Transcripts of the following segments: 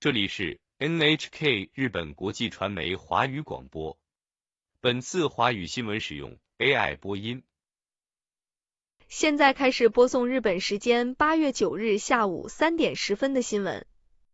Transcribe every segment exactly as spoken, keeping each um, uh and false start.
这里是 N H K 日本国际传媒华语广播。本次华语新闻使用 A I 播音。 现在开始播送日本时间八月九日下午三点十分的新闻。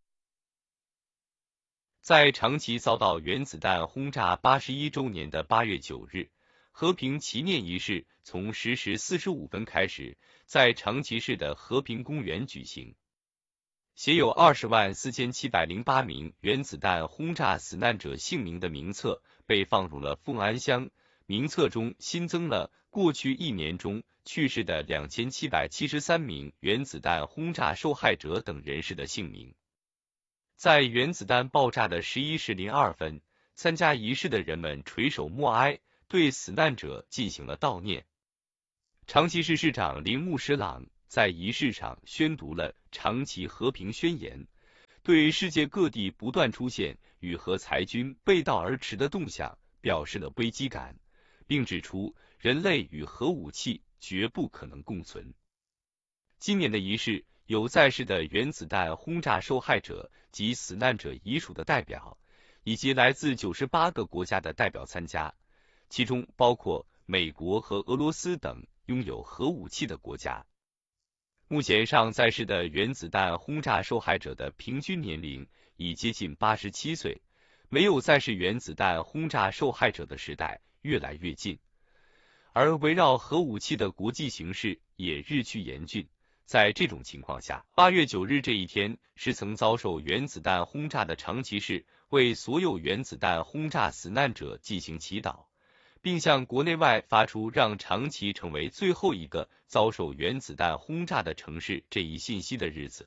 在长崎遭到原子弹轰炸八十一周年的八月九日，和平祈念仪式从十时四十五分开始，在长崎市的和平公园举行。写有二十万四千七百零八名原子弹轰炸死难者姓名的名册被放入了凤安箱，名册中新增了过去一年中去世的两千七百七十三名原子弹轰炸受害者等人士的姓名。在原子弹爆炸的十一时零二分，参加仪式的人们垂首默哀，对死难者进行了悼念。长崎市市长铃木实朗在仪式上宣读了长崎和平宣言，对世界各地不断出现与核裁军背道而驰的动向表示了危机感，并指出人类与核武器绝不可能共存。今年的仪式有在世的原子弹轰炸受害者及死难者遗属的代表，以及来自九十八个国家的代表参加，其中包括美国和俄罗斯等拥有核武器的国家。目前尚在世的原子弹轰炸受害者的平均年龄已接近八十七岁，没有在世原子弹轰炸受害者的时代越来越近，而围绕核武器的国际形势也日趋严峻。在这种情况下，八月九日这一天是曾遭受原子弹轰炸的长崎市为所有原子弹轰炸死难者进行祈祷，并向国内外发出让长崎成为最后一个遭受原子弹轰炸的城市这一信息的日子。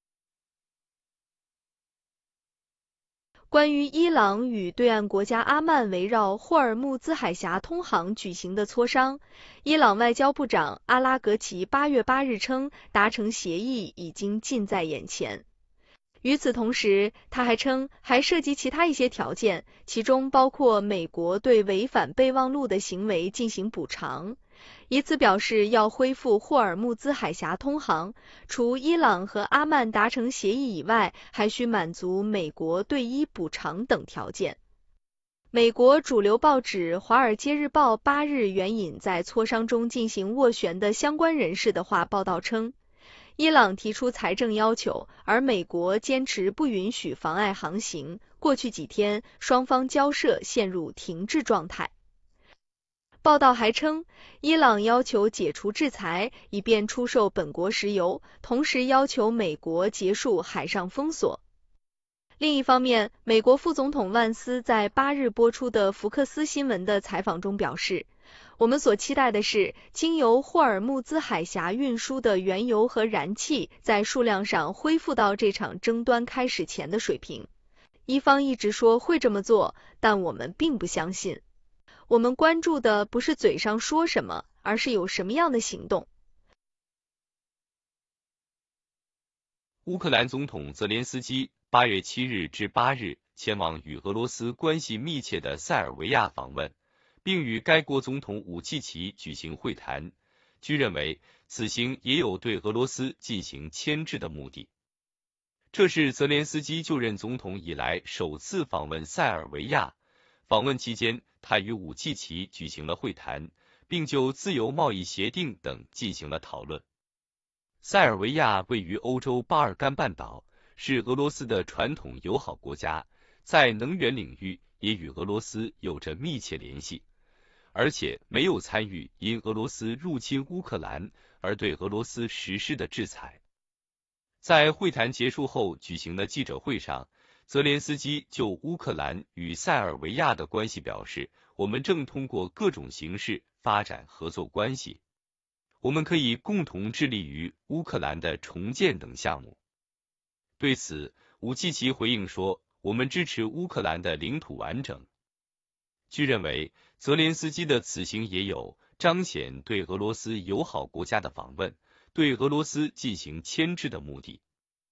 关于伊朗与对岸国家阿曼围绕霍尔木兹海峡通航举行的磋商，伊朗外交部长阿拉格齐八月八日称，达成协议已经近在眼前。与此同时，他还称还涉及其他一些条件，其中包括美国对违反备忘录的行为进行补偿，以此表示要恢复霍尔木兹海峡通航，除伊朗和阿曼达成协议以外，还需满足美国对伊补偿等条件。美国主流报纸《华尔街日报》八日援引在磋商中进行斡旋的相关人士的话报道称，伊朗提出财政要求，而美国坚持不允许妨碍航行。过去几天，双方交涉陷入停滞状态。报道还称，伊朗要求解除制裁，以便出售本国石油，同时要求美国结束海上封锁。另一方面，美国副总统万斯在八日播出的福克斯新闻的采访中表示，我们所期待的是，经由霍尔木兹海峡运输的原油和燃气在数量上恢复到这场争端开始前的水平。伊方一直说会这么做，但我们并不相信。我们关注的不是嘴上说什么，而是有什么样的行动。 乌克兰总统泽连斯基八月七日至八日前往与俄罗斯关系密切的塞尔维亚访问，并与该国总统武契奇举行会谈。据认为，此行也有对俄罗斯进行牵制的目的。这是泽连斯基就任总统以来首次访问塞尔维亚。访问期间，他与武契奇举行了会谈，并就自由贸易协定等进行了讨论。塞尔维亚位于欧洲巴尔干半岛，是俄罗斯的传统友好国家，在能源领域也与俄罗斯有着密切联系，而且没有参与因俄罗斯入侵乌克兰而对俄罗斯实施的制裁。在会谈结束后举行的记者会上，泽连斯基就乌克兰与塞尔维亚的关系表示，我们正通过各种形式发展合作关系，我们可以共同致力于乌克兰的重建等项目。对此，武契奇回应说，我们支持乌克兰的领土完整。据认为，泽连斯基的此行也有彰显对俄罗斯友好国家的访问，对俄罗斯进行牵制的目的。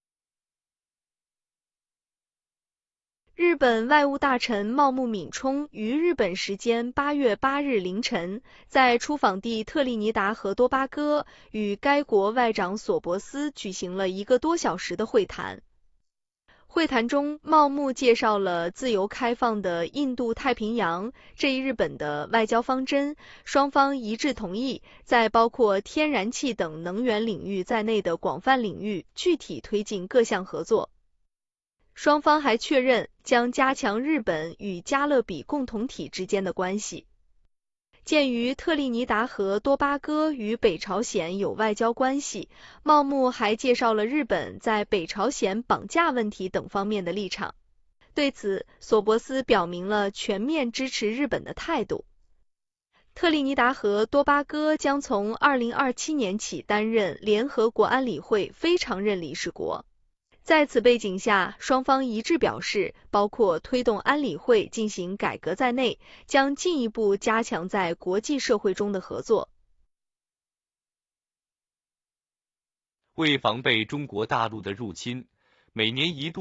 日本外务大臣茂木敏充于日本时间八月八日凌晨，在出访地特立尼达和多巴哥与该国外长索博斯举行了一个多小时的会谈。 会谈中，茂木介绍了自由开放的印度太平洋这一日本的外交方针，双方一致同意在包括天然气等能源领域在内的广泛领域具体推进各项合作。双方还确认将加强日本与加勒比共同体之间的关系。鉴于特立尼达和多巴哥与北朝鲜有外交关系，茂木还介绍了日本在北朝鲜绑架问题等方面的立场。对此，索博斯表明了全面支持日本的态度。特立尼达和多巴哥将从二零二七年起担任联合国安理会非常任理事国。在此背景下，双方一致表示，包括推动安理会进行改革在内，将进一步加强在国际社会中的合作。 为防备中国大陆的入侵，每年一度